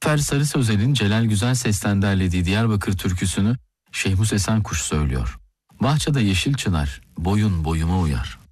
Muzaffer Sarı Sözel'in Celal Güzel Ses'ten derlediği Diyarbakır türküsünü Şehmus Esenkuş söylüyor. Bahçede yeşil çınar, boyun boyuma uyar.